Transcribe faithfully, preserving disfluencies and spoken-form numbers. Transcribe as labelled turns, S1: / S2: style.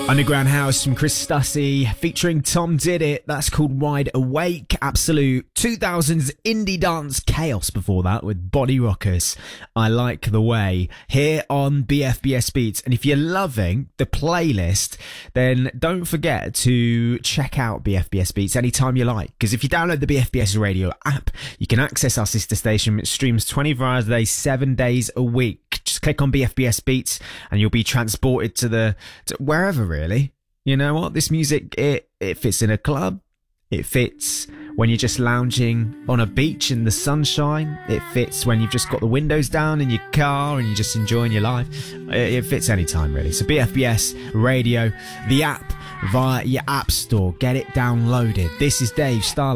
S1: Underground House from Chris Stussy featuring Tom Did It. That's called Wide Awake. Absolute two thousands indie dance chaos before that with Body Rockers. I Like the Way here on B F B S Beats. And if you're loving the playlist, then don't forget to check out B F B S Beats anytime you like. Because if you download the B F B S Radio app, you can access our sister station, which streams twenty-four hours a day, seven days a week. Just click on B F B S Beats and you'll be transported to the to wherever really. You know what? This music, it, it fits in a club. It fits when you're just lounging on a beach in the sunshine. It fits when you've just got the windows down in your car and you're just enjoying your life. It, it fits anytime really. So B F B S Radio, the app via your app store. Get it downloaded. This is Dave Starlight.